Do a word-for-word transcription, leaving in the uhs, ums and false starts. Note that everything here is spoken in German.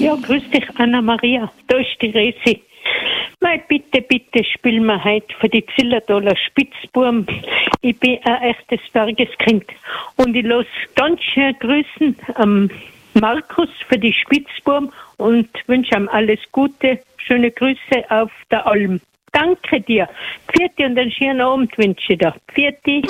Ja, grüß dich, Anna-Maria. Da ist die Resi. Mei, bitte, bitte, spiel mir heute für die Zillertaler Spitzbuben. Ich bin ein echtes Bergeskind. Und ich lasse ganz schön grüßen am Markus für die Spitzbuben und wünsche ihm alles Gute. Schöne Grüße auf der Alm. Danke dir. Pfiat und einen schönen Abend wünsche ich dir. Pfiat.